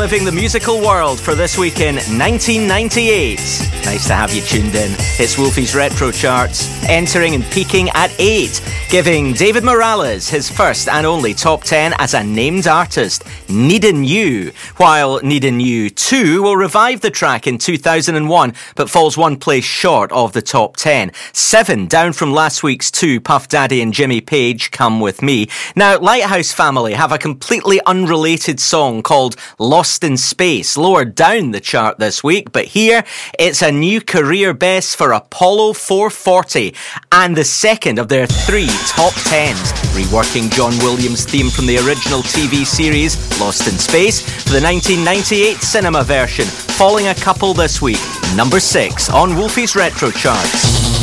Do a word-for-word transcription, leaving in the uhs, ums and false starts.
reliving the musical world for this week in nineteen ninety-eight. Nice to have you tuned in. It's Wolfie's Retro Charts, entering and peaking at eight, giving David Morales his first and only top ten as a named artist, Needin' You, while Needin' You two will revive the track in two thousand one, but falls one place short of the top ten. Seven down from last week's two, Puff Daddy and Jimmy Page, Come With Me. Now, Lighthouse Family have a completely unrelated song called Lost in Space, lower down the chart this week, but here it's a new career best for Apollo four forty and the second of their three top tens, reworking John Williams' theme from the original T V series Lost in Space for the nineteen ninety-eight cinema version, falling a couple this week, number six on Wolfie's Retro Charts.